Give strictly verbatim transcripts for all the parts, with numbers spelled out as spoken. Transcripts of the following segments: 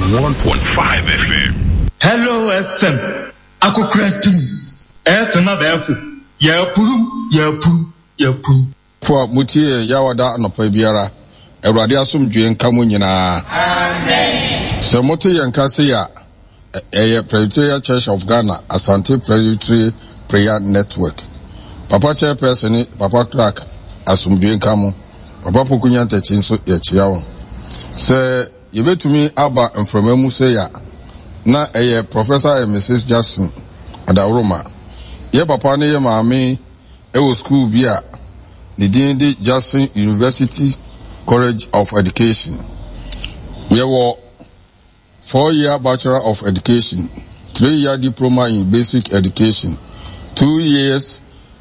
one point five F M. Hello F M. Akokrantum. F M abefu. Ya purum, ya purum, ya purum. For mutie yawada anopa biara. Ewrade asomdwe nka mo nyina. Amen. Se mote yanka se ya eye Presbyterian Church of Ghana, Asante Presbyterian Prayer Network. Papa chairperson Papa Crack asomdwe nka mo. Papa pokunya ntachi nso ya chia wo. Se yebetumi aba mframamu se ya na eye Professor and Missus Jackson Adawroma. Ye papa ne ye maame e wo school bia ni din di Jackson University College of Education. We were four-year Bachelor of Education, three-year Diploma in Basic Education, two years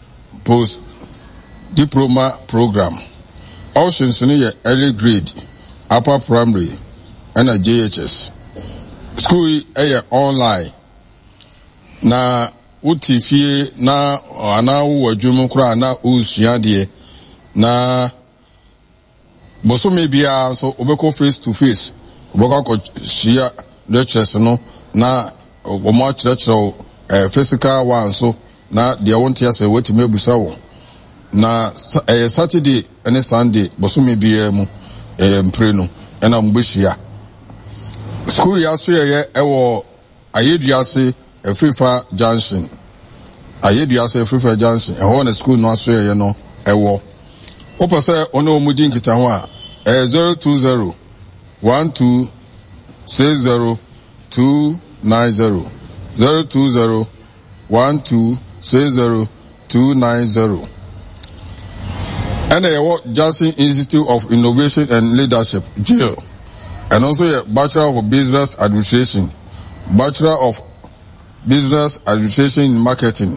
Post-Diploma Program. Options in early grade, upper primary, and a J H S. School is online. Na uti fie na ana uwa jumukura na usiandie na boso mebia so obeko face to face obeko ko shia lectures no na omo church eh physical one so na dia won tia say weti mebusa wo na eh Saturday and Sunday boso mebia mu eh mpre no na mbushia school ya so ye ewo ayeduase Afrifa Junction ayeduase Afrifa Junction e ho na school no so ye no ewo opose ono omudi nkita ho a eh zero two zero one two six zero two nine zero zero two zero one two six zero two nine zero. And I work Jackson Institute of Innovation and Leadership, J I L, and also a Bachelor of Business Administration, Bachelor of Business Administration in Marketing.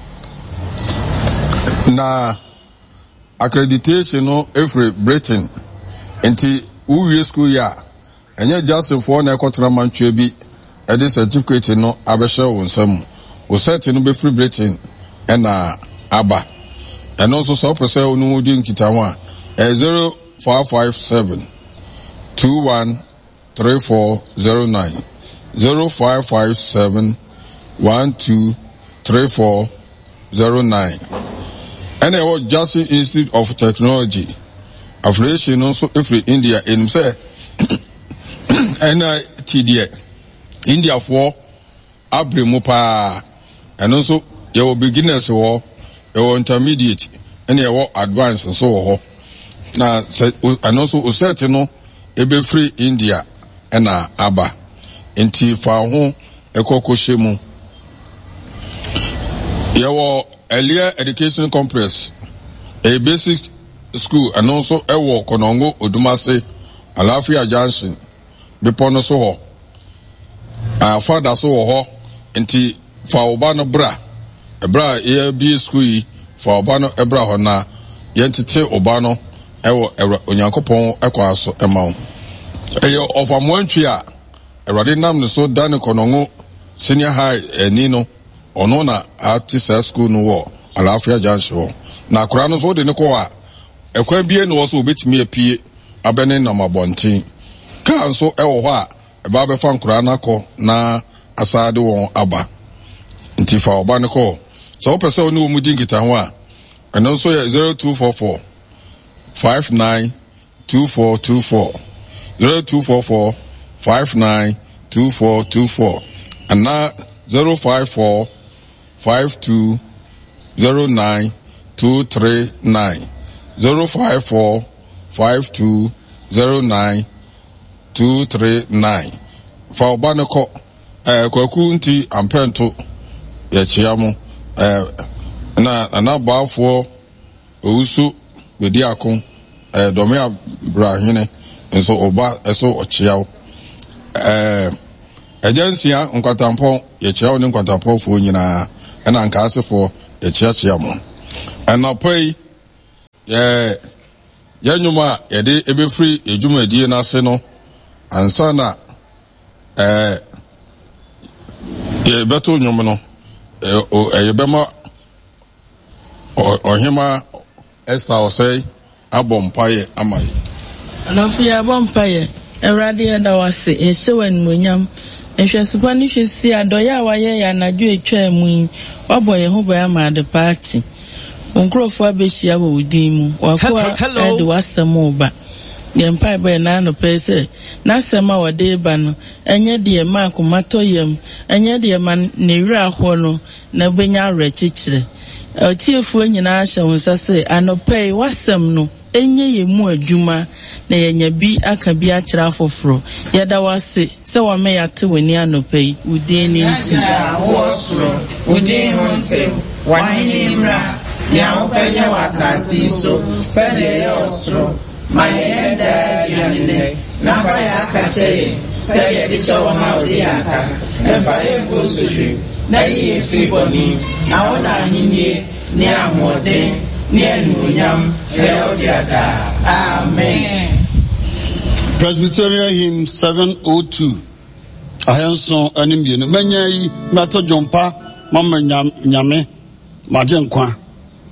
Na accreditation no every Britain enti uwie school ya enye Jackson for na ekotra mantwe bi e de certificate no abehye wo nsam wo set no be free Britain ena aba and also so person onu odi nkita ho a zero five five seven two one three four zero nine zero five five seven one two three four zero nine. And I was Jackson Institute of Technology. Affiliation also every India in say and I T D A India for Abrimupa and also your beginners war your intermediate and your advanced and so on. Now and also certain e be free India and uh, Abba inti fa ho ekokoshemu your earlier education complex, a basic school, and also a walk on Ongo Odumase, Alafia Junction, Bipono Soho. Our father so ho, inti for Obano Bra, a bra A B school for Obano Ebra Hona, Yentite Obano, Ewo Onyankopon Ekwaso Emau. Eyo of a Montria, a Radinam so Dani Konongo, senior high, Nino. Ono na artist school no wo Alafia Junction na kura no so de ne ko a ekwan bie no so obetimi apie abene na mabontin kan so e wo ho a e ba be fa kura na ko na asade won aba nti fa oba ne ko so pese oni wo mudi ngita ho a eno so ye zero two four four five nine two four two four zero two four four five nine two four two four and na zero five four five two zero nine two three nine zero five four five two zero nine two three nine. For Banako, eh, Kwakunti Ampento, Yachiamo, eh, na anaba for Usu, Bediakon, eh, Domea Brahine, and so Oba, so Ochiao, eh, agency Unkatampo, Yachiao, Unkatampo for Nina. And I'm casting for a church yamon. And I'll pay, yeah, Yanuma, a day, every free, a Juma, dear Naseno, and Sana, eh, a better numano, a Bema, or Hima, Esther, or say, a bompire, am I? Alafia bompire, Eradi ya da wase ehyewa nmunyam ehwesipa ni hwesi adoya awaye ya anadwo etwa mu wabɔ ye ho baya ma de party onkrofo abehia wo udin mu wakoa ede wasem oba yempa be na no pese na sema wode ba no enye de ma akomato yem enye de ma ne wura ho no na benya rechichire otiefu nyina ahye wonsa se anopei wasem no enye ye mu adwuma na yenya bi aka bi akira foforo yeda wase se wa me yate wani anopei udin ni nti wosro udin honte wahini mra nya openya wasasi so sede osro mayenda dianine na faya kachere sede dicho ma odiaka efa ego suju na ye friboni na ona hinye ni amode ni enunyam leodiada. Amen. Presbyterian hymn seven oh two. Ahenso animbienu menyayi mato jompa mama nyame majenkwa